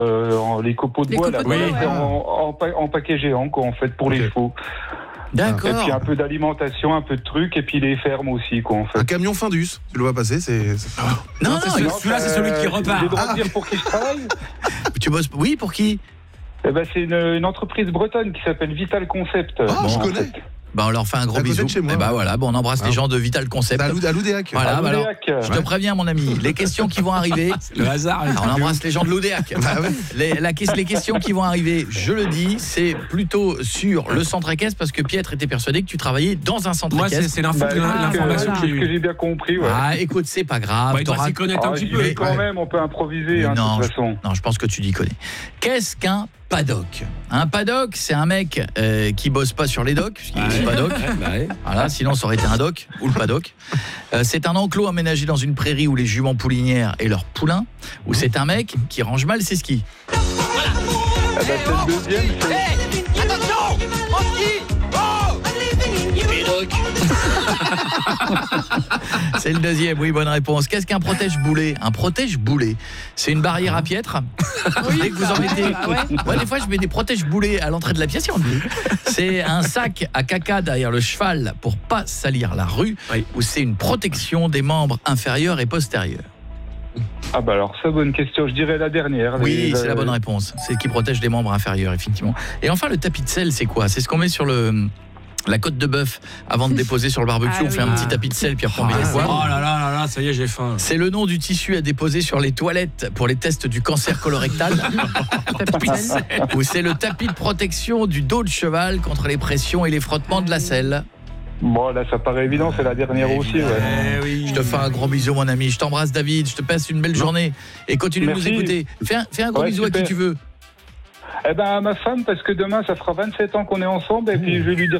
les copeaux de Les bois, copeaux là, de bois, voilà, ouais. c'est en paquet géant, quoi, en fait, pour les chevaux. Et D'accord. puis un peu d'alimentation, un peu de trucs, et puis les fermes aussi, quoi, en fait. Un camion Findus, tu le vois passer, c'est... Non, celui-là, c'est celui qui repart. J'ai le droit de dire pour qui je travaille. tu bosses. Oui, pour qui? Eh ben, c'est une entreprise bretonne qui s'appelle Vital Concept. Ah, je en connais. fait. Bah, on leur fait un gros À côté de bisou. chez moi. Et bah voilà, bon, on embrasse les gens de Vital Concept. À l'Oudéac. Voilà, À bah alors, Loudéac. je te préviens, mon ami, les questions qui vont arriver. Le hasard. Alors, on embrasse les gens de l'Oudéac. Les questions qui vont arriver, je le dis, c'est plutôt sur le centre équestre parce que Pietre était persuadé que tu travaillais dans un centre Moi, équestre. c'est l'information que C'est j'ai ce que eue. j'ai bien compris, ouais. Ah, écoute, c'est pas grave. Il doit s'y connaître un petit J'y peu. vais quand même, on peut improviser, hein, de non, toute façon. non, je pense que tu t'y connais. Qu'est-ce qu'un paddock? Un paddock, c'est un mec qui bosse pas sur les docks, puisqu'il est paddock. Voilà, sinon ça aurait été un dock ou le paddock. C'est un enclos aménagé dans une prairie où les juments poulinières et leurs poulains, ou c'est un mec qui range mal ses skis. Eh ben, c'est le deuxième, c'est... Attention, mon ski. C'est le deuxième, oui, bonne réponse. Qu'est-ce qu'un protège-boulet? Un protège-boulet, c'est une barrière à piètre. Dès que vous en mettez... Ouais, des fois, je mets des protège-boulets à l'entrée de la pièce. C'est un sac à caca derrière le cheval pour pas salir la rue, ou c'est une protection des membres inférieurs et postérieurs? Ah bah alors, ça, bonne question. Je dirais la dernière. Oui, c'est la bonne réponse. C'est qui protège les membres inférieurs, effectivement. Et enfin, le tapis de sel, c'est quoi? C'est ce qu'on met sur la côte de bœuf avant de déposer sur le barbecue. On fait un petit tapis de sel, puis après on met les poivres. Oh là là là, ça y est, j'ai faim. C'est le nom du tissu à déposer sur les toilettes pour les tests du cancer colorectal. Ou c'est le tapis de protection du dos de cheval contre les pressions et les frottements de la selle. Bon, là, ça paraît évident, c'est la dernière aussi. Ouais. Oui. Je te fais un gros bisou, mon ami. Je t'embrasse, David. Je te passe une belle journée. Et continue de nous écouter. Fais un gros bisou super. à qui tu veux. Eh ben, à ma femme, parce que demain, ça fera 27 ans qu'on est ensemble, et puis je vais lui dire